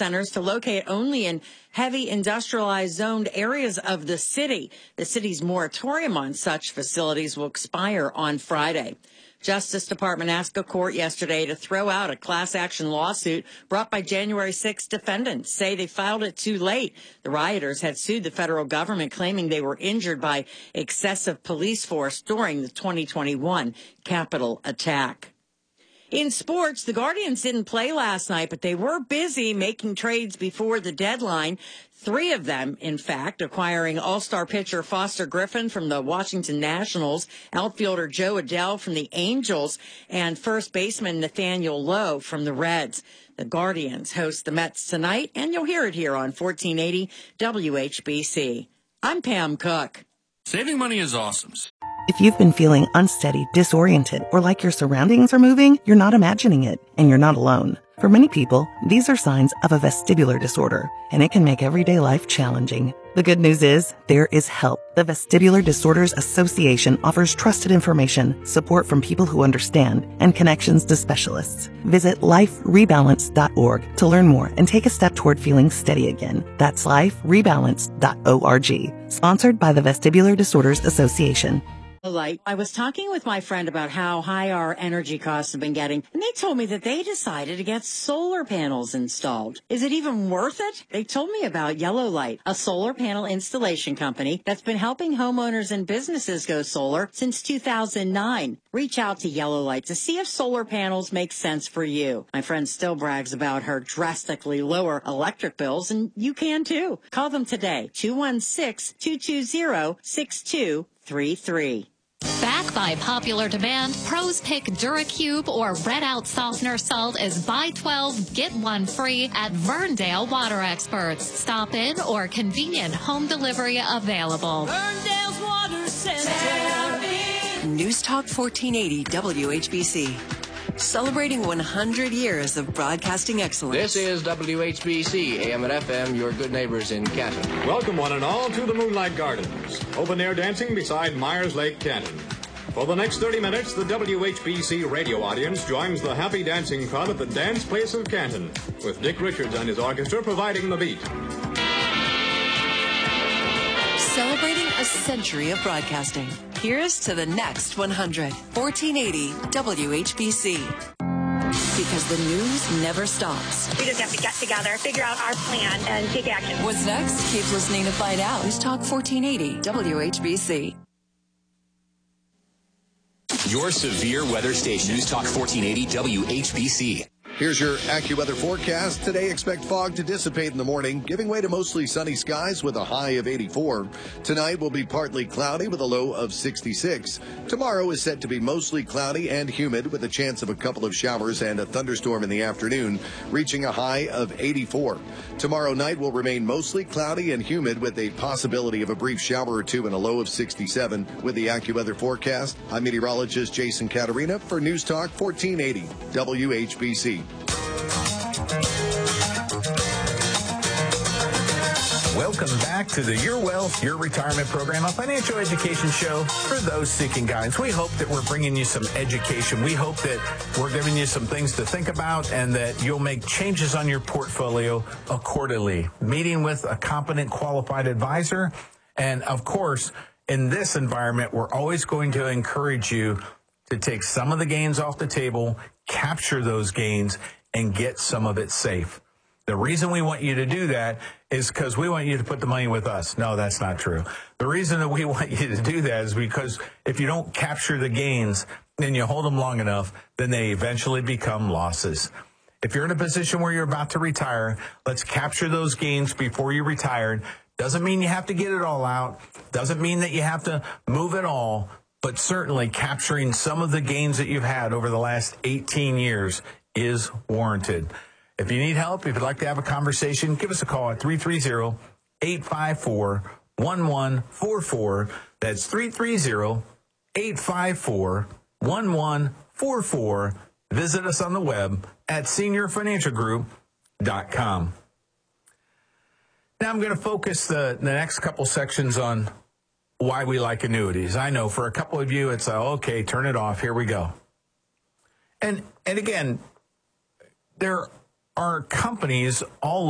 centers to locate only in heavy industrialized zoned areas of the city. The city's moratorium on such facilities will expire on Friday. Justice Department asked a court yesterday to throw out a class action lawsuit brought by January 6 defendants, say they filed it too late. The rioters had sued the federal government, claiming they were injured by excessive police force during the 2021 Capitol attack. In sports, the Guardians didn't play last night, but they were busy making trades before the deadline. 3 of them, in fact, acquiring all-star pitcher Foster Griffin from the Washington Nationals, outfielder Joe Adell from the Angels, and first baseman Nathaniel Lowe from the Reds. The Guardians host the Mets tonight, and you'll hear it here on 1480 WHBC. I'm Pam Cook. Saving money is awesome. If you've been feeling unsteady, disoriented, or like your surroundings are moving, you're not imagining it, and you're not alone. For many people, these are signs of a vestibular disorder, and it can make everyday life challenging. The good news is, there is help. The Vestibular Disorders Association offers trusted information, support from people who understand, and connections to specialists. Visit liferebalance.org to learn more and take a step toward feeling steady again. That's liferebalance.org. Sponsored by the Vestibular Disorders Association. I was talking with my friend about how high our energy costs have been getting, and they told me that they decided to get solar panels installed. Is it even worth it? They told me about Yellow Light, a solar panel installation company that's been helping homeowners and businesses go solar since 2009. Reach out to Yellow Light to see if solar panels make sense for you. My friend still brags about her drastically lower electric bills, and you can too. Call them today, 216-220-6233. Back by popular demand, pros pick DuraCube or Red Out Softener Salt is buy 12, get 1 free at Verndale Water Experts. Stop in or convenient home delivery available. Verndale's Water Center. News Talk 1480 WHBC. Celebrating 100 years of broadcasting excellence. This is WHBC, AM and FM, your good neighbors in Canton. Welcome one and all to the Moonlight Gardens. Open-air dancing beside Myers Lake, Canton. For the next 30 minutes, the WHBC radio audience joins the Happy Dancing Club at the Dance Place of Canton, with Dick Richards and his orchestra providing the beat. Celebrating a century of broadcasting. Here's to the next 100. 1480 WHBC. Because the news never stops. We just have to get together, figure out our plan, and take action. What's next? Keep listening to find out. News Talk 1480 WHBC. Your severe weather station. News Talk 1480 WHBC. Here's your AccuWeather forecast. Today, expect fog to dissipate in the morning, giving way to mostly sunny skies with a high of 84. Tonight will be partly cloudy with a low of 66. Tomorrow is set to be mostly cloudy and humid with a chance of a couple of showers and a thunderstorm in the afternoon, reaching a high of 84. Tomorrow night will remain mostly cloudy and humid with a possibility of a brief shower or two and a low of 67. With the AccuWeather forecast, I'm meteorologist Jason Caterina for News Talk 1480 WHBC. Welcome back to the Your Wealth, Your Retirement Program, a financial education show for those seeking guidance. We hope that we're bringing you some education. We hope that we're giving you some things to think about and that you'll make changes on your portfolio accordingly. Meeting with a competent, qualified advisor. And, of course, in this environment, we're always going to encourage you to take some of the gains off the table, capture those gains, and get some of it safe. The reason we want you to do that is because we want you to put the money with us. No, that's not true. The reason that we want you to do that is because if you don't capture the gains, then you hold them long enough, then they eventually become losses. If you're in a position where you're about to retire, let's capture those gains before you retire. Doesn't mean you have to get it all out. Doesn't mean that you have to move it all, but certainly capturing some of the gains that you've had over the last 18 years is warranted. If you need help, if you'd like to have a conversation, give us a call at 330-854-1144. That's 330-854-1144. Visit us on the web at seniorfinancialgroup.com. Now I'm going to focus the next couple sections on why we like annuities. I know for a couple of you, it's okay, turn it off. Here we go. And again, there are companies all